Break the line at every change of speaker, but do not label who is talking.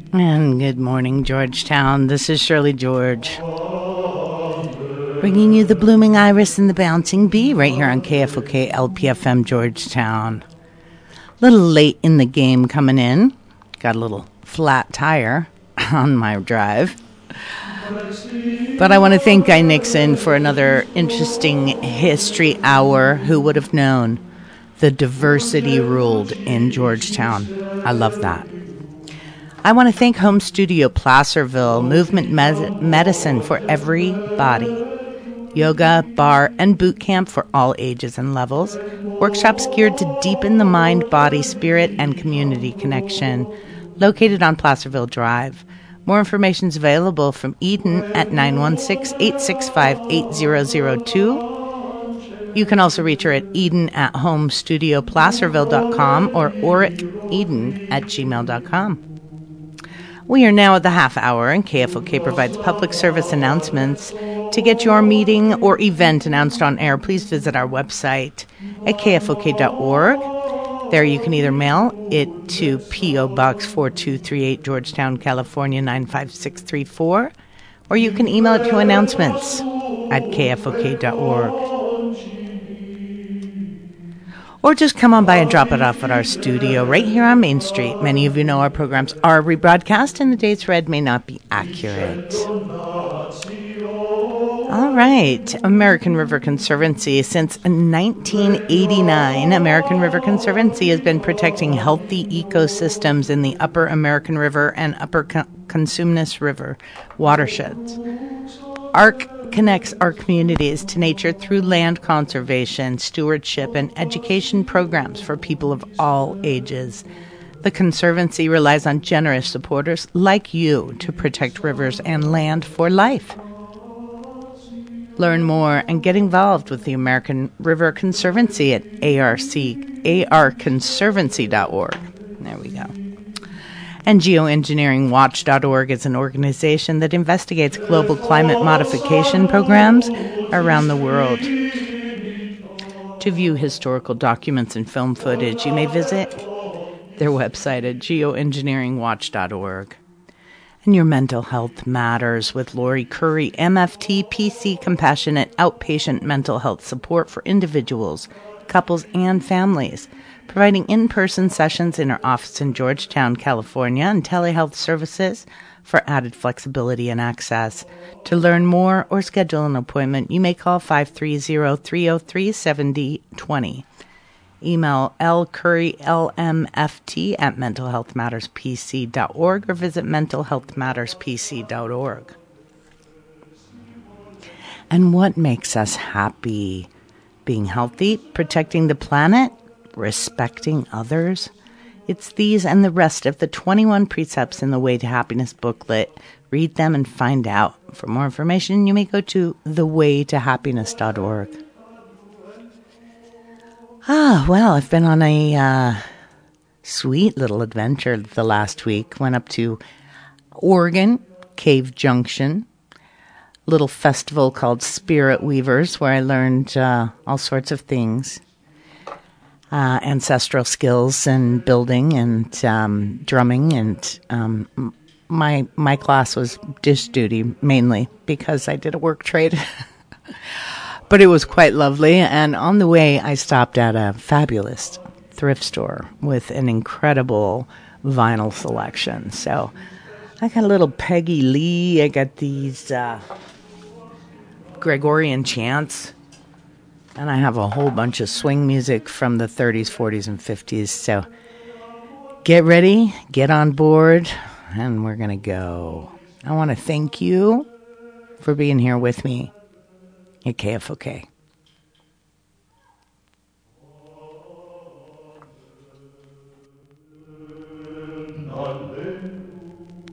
And good morning, Georgetown. This is Shirley George, bringing you the blooming iris and the bouncing bee right here on KFOK LPFM Georgetown. Little late in the game coming in. Got a little flat tire on my drive. But I want to thank Guy Nixon for another interesting history hour. Who would have known the diversity ruled in Georgetown? I love that. I want to thank Home Studio Placerville, movement medicine for everybody. Yoga, bar, and boot camp for all ages and levels. Workshops geared to deepen the mind, body, spirit, and community connection. Located on Placerville Drive. More information is available from Eden at 916-865-8002. You can also reach her at eden@homestudioplacerville.com or auriceden@gmail.com. We are now at the half hour, and KFOK provides public service announcements. To get your meeting or event announced on air, please visit our website at kfok.org. There you can either mail it to P.O. Box 4238, Georgetown, California 95634, or you can email it to announcements at kfok.org. Or just come on by and drop it off at our studio right here on Main Street. Many of you know our programs are rebroadcast and the dates read may not be accurate. All right. American River Conservancy. Since 1989, American River Conservancy has been protecting healthy ecosystems in the Upper American River and Upper Cosumnes River watersheds. ARC connects our communities to nature through land conservation, stewardship, and education programs for people of all ages. The Conservancy relies on generous supporters like you to protect rivers and land for life. Learn more and get involved with the American River Conservancy at arconservancy.org. There we go. And geoengineeringwatch.org is an organization that investigates global climate modification programs around the world. To view historical documents and film footage, you may visit their website at geoengineeringwatch.org. And your mental health matters with Lori Curry, MFT, PC, compassionate outpatient mental health support for individuals, couples, and families, providing in-person sessions in her office in Georgetown, California, and telehealth services for added flexibility and access. To learn more or schedule an appointment, you may call 530-303-7020. Email lcurrylmft@mentalhealthmatterspc.org or visit mentalhealthmatterspc.org. And what makes us happy? Being healthy, protecting the planet, respecting others. It's these and the rest of the 21 precepts in the Way to Happiness booklet. Read them and find out. For more information, you may go to thewaytohappiness.org. Well, I've been on a sweet little adventure the last week. Went up to Oregon, Cave Junction, little festival called Spirit Weavers, where I learned all sorts of things. Ancestral skills and building and drumming, and my class was dish duty mainly because I did a work trade. But it was quite lovely, and on the way I stopped at a fabulous thrift store with an incredible vinyl selection. So I got a little Peggy Lee, I got these Gregorian chants, and I have a whole bunch of swing music from the 30s, 40s, and 50s. So get ready, get on board, and we're going to go. I want to thank you for being here with me at KFOK.